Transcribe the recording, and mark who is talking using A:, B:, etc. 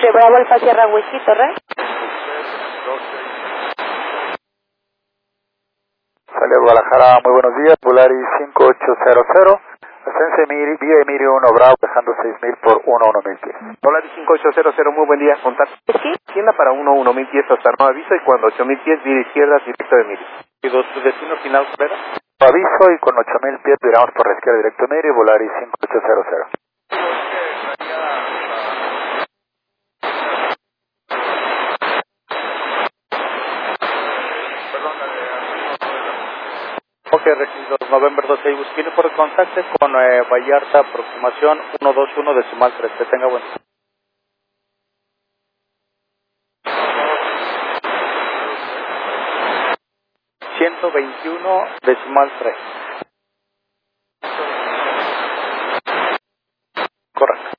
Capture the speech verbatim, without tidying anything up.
A: De Bravo Alfa Sierra Whisky, Torre.
B: Sale a Guadalajara, muy buenos días, Volaris cinco ocho cero cero, ascenso Emiri, vía Emiri uno Bravo, dejando seis mil por uno uno mil pies.
C: Volaris cinco ocho cero cero, muy buen día, contacto.
A: Sí.
C: Tienda para uno uno mil pies hasta no aviso y cuando ocho mil pies, vía izquierda, directo de Emiri.
B: ¿Y tu destino final, espera? Aviso y con ocho mil pies viramos por la izquierda directo Emiri, Volaris cinco ocho cero cero. Ok, recibido November doce Whisky por contacto con eh, Vallarta, aproximación ciento veintiuno decimal tres, que tenga buen. ciento veintiuno decimal tres. Correcto.